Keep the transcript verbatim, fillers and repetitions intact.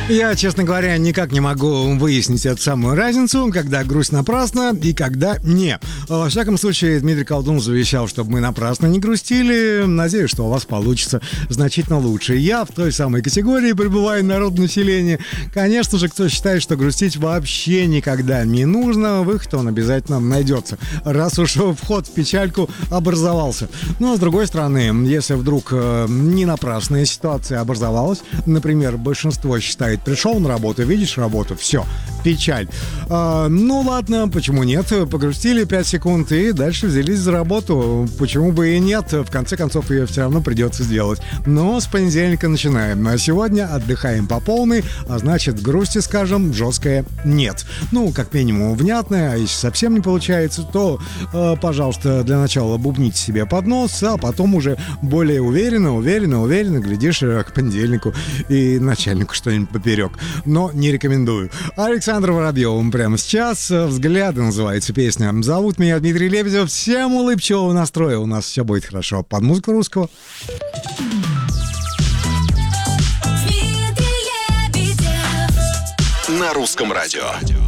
Я, честно говоря, никак не могу выяснить эту самую разницу, когда грусть напрасно и когда не. Во всяком случае, Дмитрий Колдун завещал, чтобы мы напрасно не грустили. Надеюсь, что у вас получится значительно лучше. Я в той самой категории пребываю, народ населения. Конечно же, кто считает, что грустить вообще никогда не нужно, выход он обязательно найдется, раз уж вход в печальку образовался. Но, с другой стороны, если вдруг э, не напрасная ситуация образовалась, например, большинство считает, пришел на работу, видишь работу, все, печаль. А, ну ладно, почему нет? Погрустили пять секунд и дальше взялись за работу. Почему бы и нет? В конце концов, ее все равно придется сделать. Но с понедельника начинаем. А сегодня отдыхаем по полной, а значит, грусти, скажем, жесткое нет. Ну, как минимум, внятное, а если совсем не получается, то, э, пожалуйста, для начала бубните себе под нос, а потом уже более уверенно, уверенно, уверенно, глядишь к понедельнику и начальнику что-нибудь поперек. Но не рекомендую. Александр Воробьев прямо сейчас. «Взгляды» называется песня. Зовут меня Дмитрий Лебедев. Всем улыбчивого настроя. У нас все будет хорошо. Под музыку русского. На русском радио.